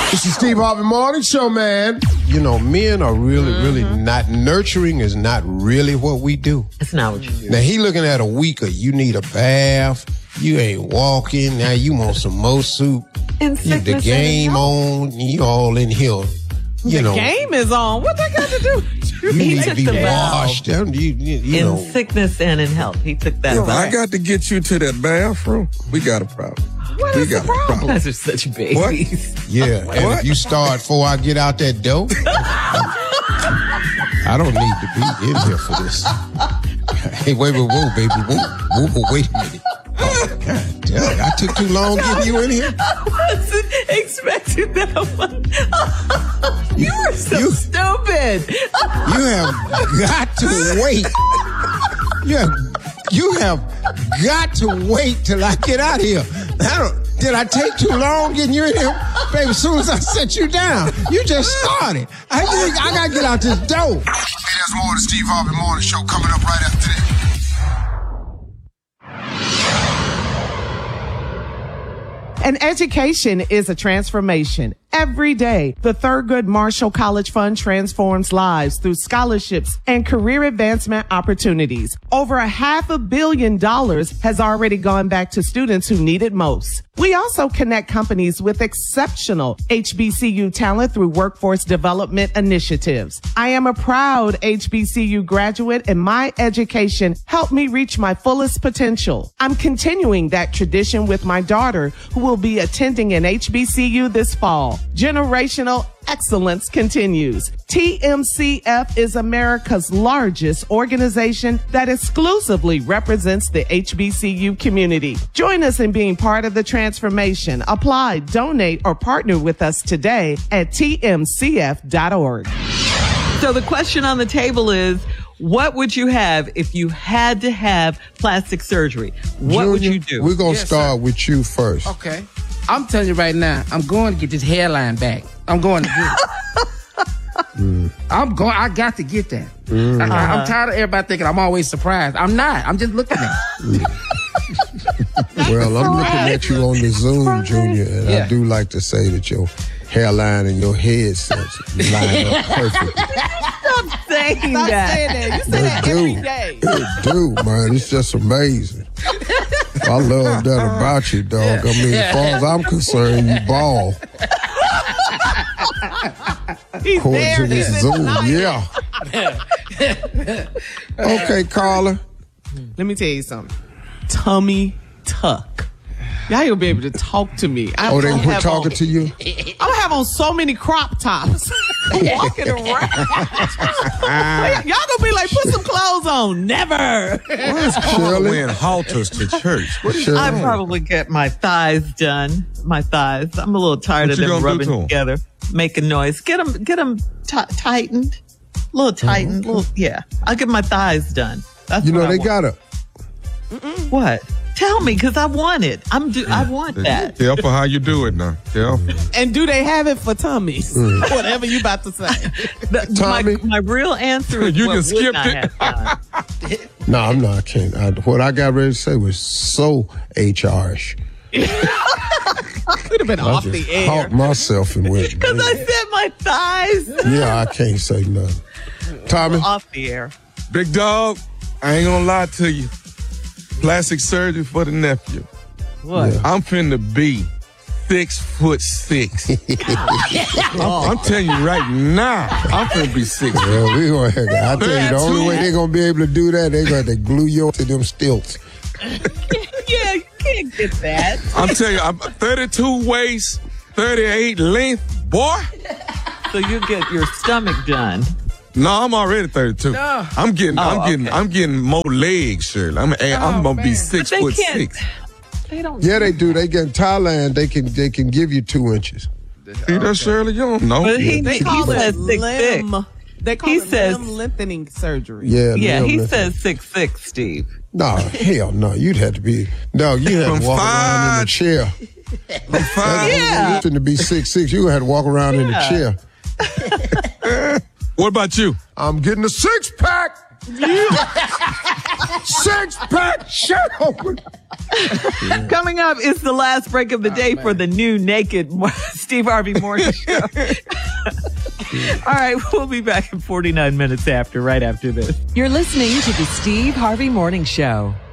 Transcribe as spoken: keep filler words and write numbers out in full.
It's the Steve Harvey Morning Show, man. You know, men are really, mm-hmm. really not, nurturing is not really what we do. It's not what you do. Now, he looking at a week of you need a bath, you ain't walking, now you want some more soup. And you, the game on, you all in here. You the know, game is on. What that got to do? You he need took to be the washed. You, you, you in know. sickness and in health. He took that. Yo, vow. I got to get you to that bathroom. We got a problem. What we is got the problem? a problem. Guys are such babies. What? Yeah, and What? if you start before I get out that door, I don't need to be in here for this. Hey, wait, wait, whoa, baby, whoa, whoa, wait a minute. Oh, God damn it. I took too long getting you in here. I wasn't expecting that one. You were so You- stupid. You have got to wait. You have, you have got to wait till I get out of here. I don't, did I take too long getting you in here? Baby, as soon as I set you down, you just started. I, I got to get out this door. Hey, there's more of the Steve Harvey Morning Show coming up right after this. An education is a transformation. Every day, the Thurgood Marshall College Fund transforms lives through scholarships and career advancement opportunities. Over a half a billion dollars has already gone back to students who need it most. We also connect companies with exceptional H B C U talent through workforce development initiatives. I am a proud H B C U graduate, and my education helped me reach my fullest potential. I'm continuing that tradition with my daughter, who will be attending an H B C U this fall. Generational excellence continues. T M C F is America's largest organization that exclusively represents the H B C U community. Join us in being part of the transformation. Apply, donate, or partner with us today at T M C F dot org. So the question on the table is, what would you have if you had to have plastic surgery? What Junior, would you do? We're going to Yes, start sir. with you first. Okay. I'm telling you right now, I'm going to get this hairline back. I'm going to get it. Mm. I'm going, I got to get that. Mm. I, I, Uh-huh. I'm tired of everybody thinking I'm always surprised. I'm not. I'm just looking at it. Well, I'm looking at you on the Zoom, Junior, and Yeah. I do like to say that your hairline and your head line up perfect. Stop saying Stop that. saying that. You say It that do. every day. It do, man. It's just amazing. I love that about you, dog. I mean, as far as I'm concerned, you ball. He's According there. to this He's Zoom, in yeah. Okay, Carla. Let me tell you something. Tummy tuck. Y'all ain't gonna be able to talk to me. I Oh, they don't quit have talking on, to you? I'm gonna have on so many crop tops walking around. Y'all gonna be like, put some clothes on. Never. Shirley? Wearing halters to church. What is Shirley? I'd probably get my thighs done. My thighs. I'm a little tired What of you them gonna do rubbing to 'em? together, making noise. Get them, get them t- tightened, a little tightened. Little, yeah. I'll get my thighs done. That's You know, what I they want. got a... What? Tell me, because I want it. I'm. Do- I want that. Careful how you do it now. Careful. And do they have it for tummies? Mm. Whatever you about to say. The- Tommy? my, my real answer is You what just wouldn't skipped I it. have done? No, I'm not. I can't. I, what I got ready to say was so H R-ish. Could have been I off just the air. caught myself and went, Because I said my thighs. yeah, I can't say nothing. Tommy? Off the air. Big dog, I ain't gonna lie to you. Plastic surgery for the nephew. What? Yeah. I'm finna be six foot six. I'm, I'm telling you right now, I'm finna be six. Yeah, we gonna have, I tell you, the only way they're gonna be able to do that, they're gonna have to glue you to them stilts. Yeah, you can't get that. I'm telling you, I'm thirty-two waist, thirty-eight length, boy. So you get your stomach done. No, I'm already thirty-two. No. I'm getting, Oh, I'm getting, okay. I'm getting more legs, Shirley. I'm, add, I'm Oh, gonna be man. six But they foot can't- six. They don't. Yeah, they do. They get in Thailand, they can they can give you two inches. See that, Shirley? You don't know. But he, They he call says it six six. limb. They call He it says- limb lengthening surgery. Yeah, Yeah, limb he lifting. says six six. Steve. No, hell no. You'd have to be no. You have From to walk around in a five- chair. From five. Yeah. You're to be six six. You gonna have to walk around in a Yeah. chair. What about you? I'm getting a six pack. Six pack shirt open. Coming up is the last break of the day oh, for the new Naked Steve Harvey Morning Show. All right, we'll be back in forty-nine minutes after, right after this. You're listening to the Steve Harvey Morning Show.